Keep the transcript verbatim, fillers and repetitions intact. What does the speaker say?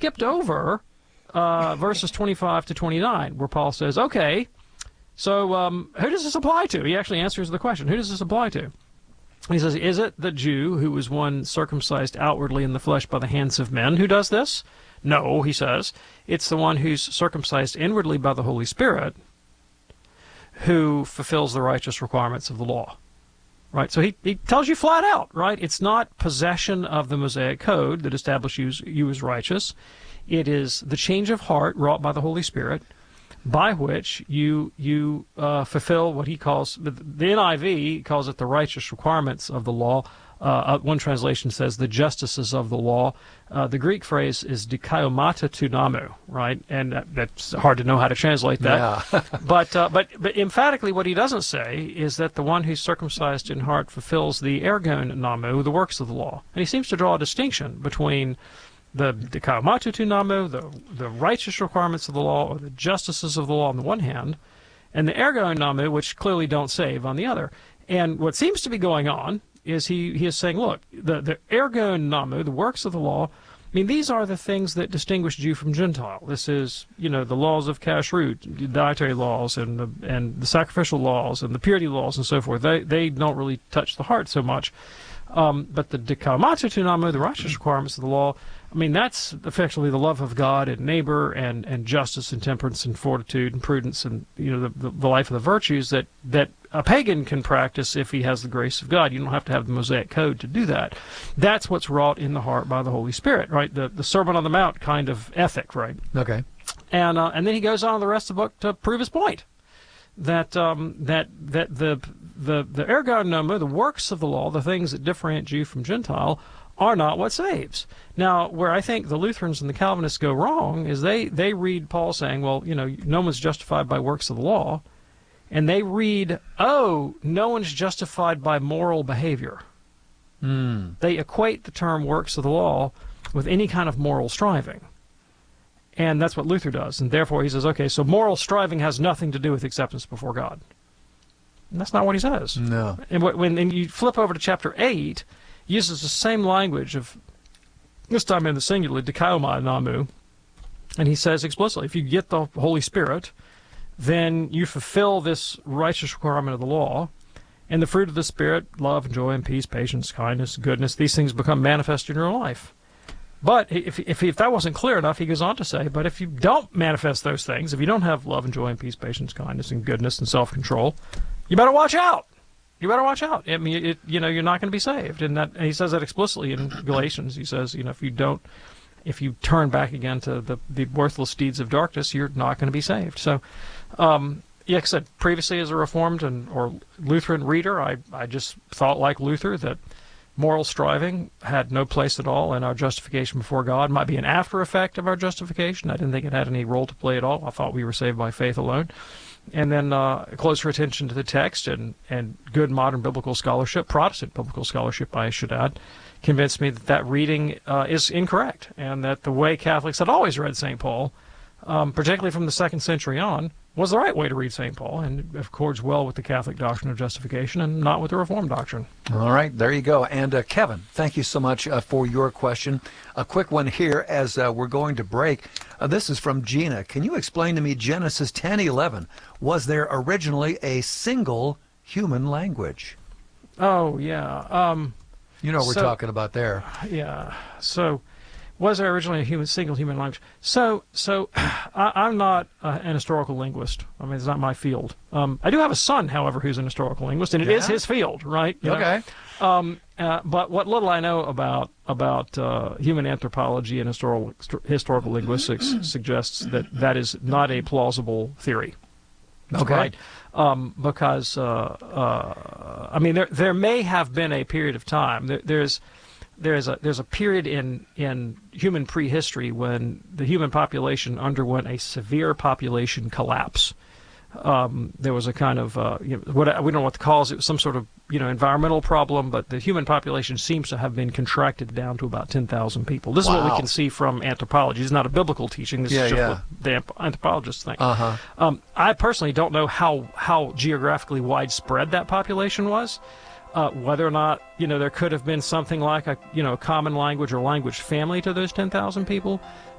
skipped over uh, verses twenty-five to twenty-nine, where Paul says, okay, so um, who does this apply to? He actually answers the question, who does this apply to? He says, is it the Jew who was one circumcised outwardly in the flesh by the hands of men who does this? No, he says. It's the one who's circumcised inwardly by the Holy Spirit who fulfills the righteous requirements of the law. Right? So he, he tells you flat out, right? It's not possession of the Mosaic Code that establishes you, you as righteous. It is the change of heart wrought by the Holy Spirit, by which you you uh, fulfill what he calls, the N I V calls it the righteous requirements of the law. Uh, one translation says the justices of the law. Uh, the Greek phrase is dikaiomata tunamo, right? And that, that's hard to know how to translate that. Yeah. but, uh, but but emphatically what he doesn't say is that the one who's circumcised in heart fulfills the ergon namo, the works of the law. And he seems to draw a distinction between the dikaiomata tunamo, the, the righteous requirements of the law, or the justices of the law on the one hand, and the ergon namo, which clearly don't save, on the other. And what seems to be going on is he, he is saying, look, the, the ergon namo, the works of the law, I mean, these are the things that distinguish Jew from Gentile. This is, you know, the laws of kashrut, dietary laws, and the, and the sacrificial laws, and the purity laws, and so forth. They, they don't really touch the heart so much. Um, but the dikaiomata tunamo, the righteous requirements of the law, I mean, that's effectively the love of God and neighbor and, and justice and temperance and fortitude and prudence and, you know, the, the, the life of the virtues that, that a pagan can practice if he has the grace of God. You don't have to have the Mosaic Code to do that. That's what's wrought in the heart by the Holy Spirit, right? The, the Sermon on the Mount kind of ethic, right? Okay. And uh, and then he goes on in the rest of the book to prove his point. That um, that that the the the ergon namo, the works of the law, the things that differentiate Jew from Gentile, are not what saves. Now, where I think the Lutherans and the Calvinists go wrong is they they read Paul saying, well, you know, no one's justified by works of the law, and they read, oh, no one's justified by moral behavior. Mm. They equate the term works of the law with any kind of moral striving. And that's what Luther does. And therefore he says, okay, so moral striving has nothing to do with acceptance before God. And that's not what he says. No. And when and you flip over to chapter eight, he uses the same language of, this time in the singular, dikaiomai namu, and he says explicitly, if you get the Holy Spirit, then you fulfill this righteous requirement of the law, and the fruit of the Spirit, love and joy and peace, patience, kindness, goodness, these things become manifest in your life. But if, if, if that wasn't clear enough, he goes on to say, but if you don't manifest those things, if you don't have love and joy and peace, patience, kindness, and goodness, and self-control, you better watch out. You better watch out. I mean, it, you know, you're not going to be saved. And, that, and he says that explicitly in Galatians. He says, you know, if you don't, if you turn back again to the, the worthless deeds of darkness, you're not going to be saved. So, um, yeah, like I said, previously as a Reformed and or Lutheran reader, I, I just thought like Luther that moral striving had no place at all in our justification before God. It might be an after effect of our justification. I didn't think it had any role to play at all. I thought we were saved by faith alone. And then uh, closer attention to the text and, and good modern biblical scholarship, Protestant biblical scholarship, I should add, convinced me that that reading uh, is incorrect, and that the way Catholics had always read Saint Paul, um, particularly from the second century on, was the right way to read Saint Paul, and accords well with the Catholic doctrine of justification and not with the Reformed doctrine. All right, there you go. And uh, Kevin, thank you so much uh, for your question. A quick one here as uh, we're going to break. Uh, this is from Gina. Can you explain to me Genesis ten eleven? Was there originally a single human language? Oh, yeah. Um, you know what we're so, talking about there. Yeah. So, was there originally a human, single human language? So, so I, I'm not uh, an historical linguist. I mean, it's not my field. Um, I do have a son, however, who's an historical linguist, and it yeah. is his field, right? You okay. know? Um, uh, but what little I know about about uh, human anthropology and historical historical linguistics suggests that that is not a plausible theory. Okay. Right? Um, because uh, uh, I mean, there there may have been a period of time. There, there's There's a there's a period in in human prehistory when the human population underwent a severe population collapse. Um, there was a kind of uh, you know, what we don't know what to call it. It was some sort of you know environmental problem, but the human population seems to have been contracted down to about ten thousand people. This wow. is what we can see from anthropology. It's not a biblical teaching. This yeah, is just yeah. what the anthropologists think. Uh-huh. Um, I personally don't know how how geographically widespread that population was. Uh, whether or not, you know, there could have been something like a, you know, a common language or language family to those ten thousand people.